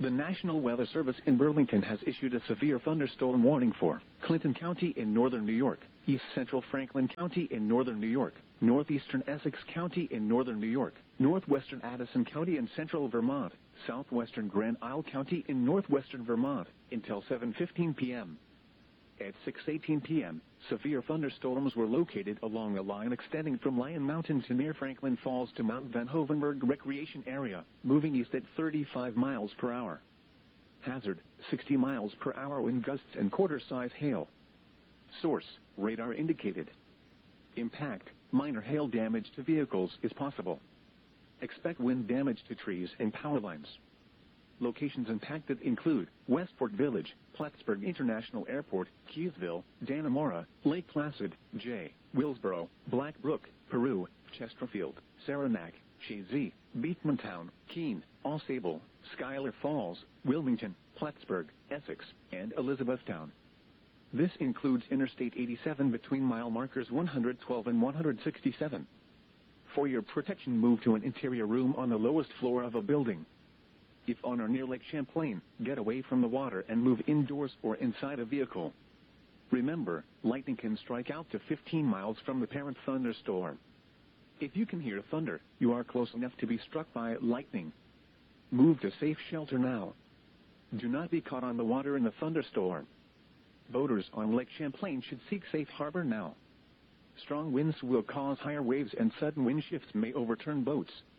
The National Weather Service in Burlington has issued a severe thunderstorm warning for Clinton County in northern New York, East Central Franklin County in northern New York, northeastern Essex County in northern New York, northwestern Addison County in central Vermont, southwestern Grand Isle County in northwestern Vermont, until 7:15 p.m. At 6:18 p.m., severe thunderstorms were located along a line extending from Lion Mountain to near Franklin Falls to Mount Van Hoevenberg Recreation Area, moving east at 35 miles per hour. Hazard, 60 miles per hour wind gusts and quarter-size hail. Source, radar indicated. Impact, minor hail damage to vehicles is possible. Expect wind damage to trees and power lines. Locations impacted include Westport Village, Plattsburgh International Airport, Keysville, Dannemora, Lake Placid, J. Willsboro, Black Brook, Peru, Chesterfield, Saranac, Chazy, Beekmantown, Keene, Ausable, Schuyler Falls, Wilmington, Plattsburgh, Essex, and Elizabethtown. This includes Interstate 87 between mile markers 112 and 167. For your protection, move to an interior room on the lowest floor of a building. If on or near Lake Champlain, get away from the water and move indoors or inside a vehicle. Remember, lightning can strike out to 15 miles from the parent thunderstorm. If you can hear thunder, you are close enough to be struck by lightning. Move to safe shelter now. Do not be caught on the water in the thunderstorm. Boaters on Lake Champlain should seek safe harbor now. Strong winds will cause higher waves and sudden wind shifts may overturn boats.